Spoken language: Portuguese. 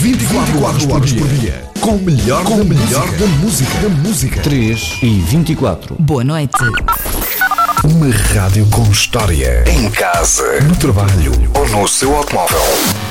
24 horas por dia. Com o melhor da música. 3 e 24. Boa noite. Uma rádio com história. Em casa, no trabalho ou no seu automóvel.